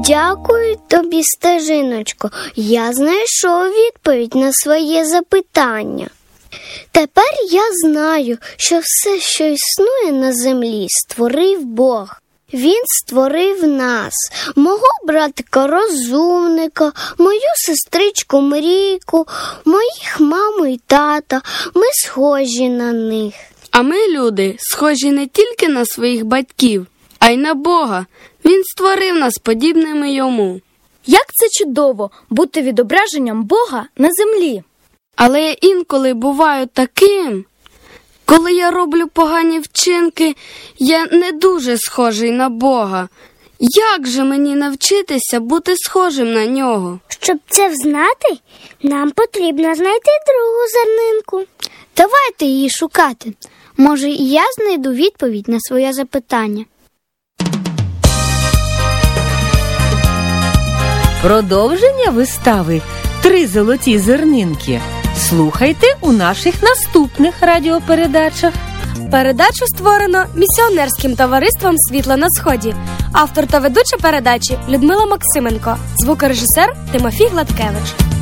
Дякую тобі, стежиночко. Я знайшов відповідь на своє запитання. Тепер я знаю, що все, що існує на землі, створив Бог. Він створив нас, мого братика Розумника, мою сестричку Мрійку, моїх маму і тата. Ми схожі на них. А ми, люди, схожі не тільки на своїх батьків, а й на Бога. Він створив нас подібними йому. Як це чудово бути відображенням Бога на землі. Але я інколи буваю таким. Коли я роблю погані вчинки, я не дуже схожий на Бога. Як же мені навчитися бути схожим на нього? Щоб це взнати, нам потрібно знайти другу зернинку. Давайте її шукати. Може, і я знайду відповідь на своє запитання. Продовження вистави «Три золоті зернинки» слухайте у наших наступних радіопередачах. Передачу створено місіонерським товариством «Світло на сході». Автор та ведуча передачі Людмила Максименко. Звукорежисер Тимофій Гладкевич.